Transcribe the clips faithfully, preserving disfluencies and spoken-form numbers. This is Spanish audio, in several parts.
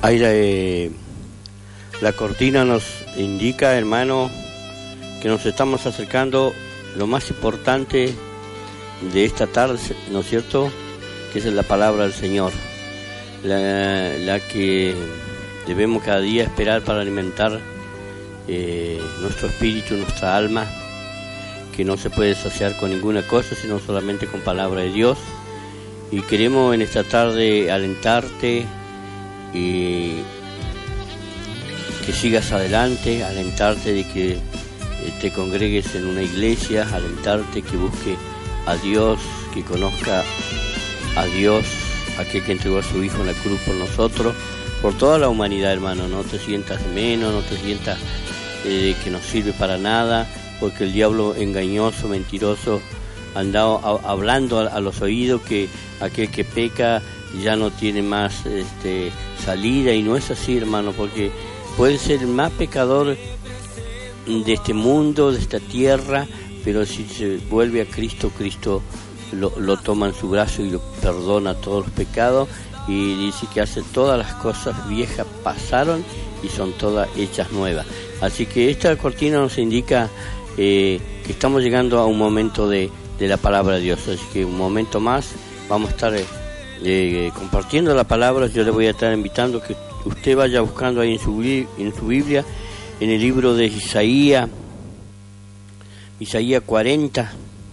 Ahí la, eh, la cortina nos indica, hermano, que nos estamos acercando lo más importante de esta tarde, ¿no es cierto?, que es la palabra del Señor, la, la que debemos cada día esperar para alimentar eh, nuestro espíritu, nuestra alma, que no se puede saciar con ninguna cosa, sino solamente con palabra de Dios. Y queremos en esta tarde alentarte y que sigas adelante, alentarte de que te congregues en una iglesia, alentarte que busque a Dios, que conozca a Dios, aquel que entregó a su Hijo en la cruz por nosotros, por toda la humanidad, hermano. No te sientas menos, no te sientas eh, que no sirve para nada, porque el diablo engañoso, mentiroso, andado a, hablando a, a los oídos que aquel que peca ya no tiene más este, salida, y no es así, hermano, porque puede ser el más pecador de este mundo, de esta tierra, pero si se vuelve a Cristo, Cristo lo, lo toma en su brazo y lo perdona todos los pecados, y dice que hace todas las cosas viejas pasaron y son todas hechas nuevas. Así que esta cortina nos indica eh, que estamos llegando a un momento de, de la palabra de Dios, así que un momento más vamos a estar eh, eh, compartiendo la palabra. Yo le voy a estar invitando que usted vaya buscando ahí en su, en su Biblia, en el libro de Isaías, Isaías cuarenta,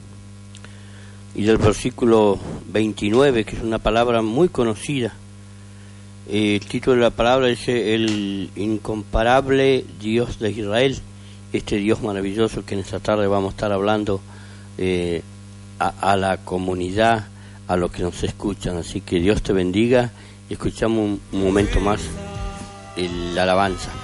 y del versículo veintinueve, que es una palabra muy conocida. Eh, el título de la palabra dice: el incomparable Dios de Israel, este Dios maravilloso que en esta tarde vamos a estar hablando eh, a, a la comunidad, a los que nos escuchan. Así que Dios te bendiga y escuchamos un, un momento más el, la alabanza.